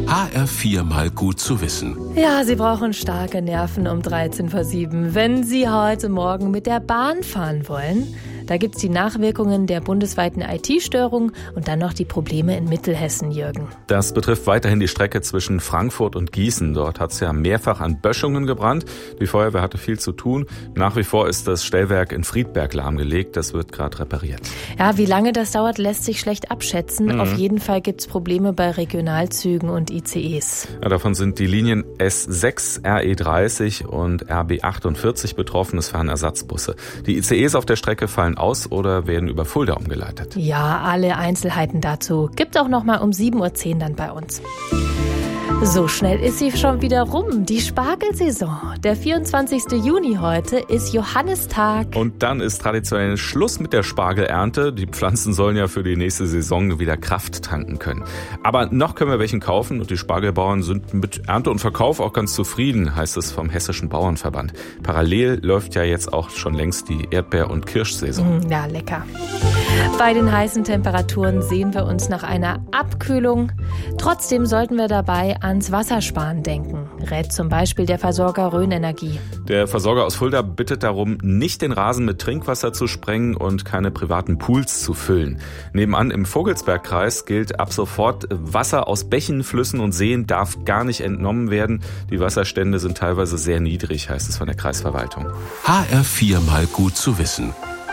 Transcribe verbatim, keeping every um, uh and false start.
H R vier mal gut zu wissen. Ja, Sie brauchen starke Nerven um dreizehn vor sieben, wenn Sie heute Morgen mit der Bahn fahren wollen. Da gibt's die Nachwirkungen der bundesweiten I T-Störung und dann noch die Probleme in Mittelhessen, Jürgen. Das betrifft weiterhin die Strecke zwischen Frankfurt und Gießen. Dort hat es ja mehrfach an Böschungen gebrannt. Die Feuerwehr hatte viel zu tun. Nach wie vor ist das Stellwerk in Friedberg lahmgelegt. Das wird gerade repariert. Ja, wie lange das dauert, lässt sich schlecht abschätzen. Mhm. Auf jeden Fall gibt's Probleme bei Regionalzügen und I C Es. Ja, davon sind die Linien S sechs, R E dreißig und R B achtundvierzig betroffen. Es fahren Ersatzbusse. Die I C Es auf der Strecke fallen aus oder werden über Fulda umgeleitet. Ja, alle Einzelheiten dazu gibt auch noch mal um sieben Uhr zehn dann bei uns. So schnell ist sie schon wieder rum, die Spargelsaison. Der vierundzwanzigste Juni heute ist Johannistag. Und dann ist traditionell Schluss mit der Spargelernte. Die Pflanzen sollen ja für die nächste Saison wieder Kraft tanken können. Aber noch können wir welchen kaufen und die Spargelbauern sind mit Ernte und Verkauf auch ganz zufrieden, heißt es vom Hessischen Bauernverband. Parallel läuft ja jetzt auch schon längst die Erdbeer- und Kirschsaison. Ja, lecker. Bei den heißen Temperaturen sehen wir uns nach einer Abkühlung. Trotzdem sollten wir dabei ans Wassersparen denken, rät zum Beispiel der Versorger Rhön Energie. Der Versorger aus Fulda bittet darum, nicht den Rasen mit Trinkwasser zu sprengen und keine privaten Pools zu füllen. Nebenan im Vogelsbergkreis gilt ab sofort, Wasser aus Bächen, Flüssen und Seen darf gar nicht entnommen werden. Die Wasserstände sind teilweise sehr niedrig, heißt es von der Kreisverwaltung. H R vier mal gut zu wissen.